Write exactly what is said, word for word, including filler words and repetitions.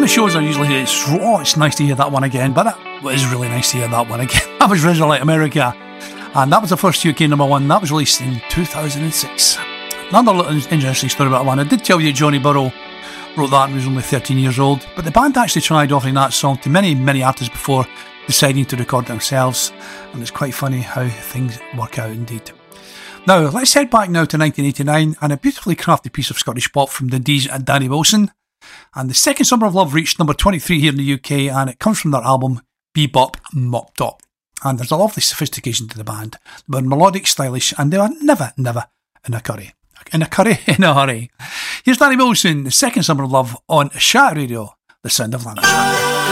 the shows I usually hear, it's, oh, it's nice to hear that one again, but it was really nice to hear that one again. That was Rizzo Like America, and that was the first U K number one. That was released in two thousand six. Another little interesting story about that one. I did tell you Johnny Burrow wrote that when he was only thirteen years old, but the band actually tried offering that song to many, many artists before deciding to record it themselves, and it's quite funny how things work out indeed. Now, let's head back now to nineteen eighty-nine and a beautifully crafted piece of Scottish pop from the Dees and Danny Wilson. And the second Summer of Love reached number twenty-three here in the U K, and it comes from their album Bebop Mop Top. And there's a lovely sophistication to the band. They were melodic, stylish, and they were never, never in a curry. In a curry, in a hurry. Here's Danny Wilson, the second Summer of Love on Shat Radio, the sound of Lanarkshire.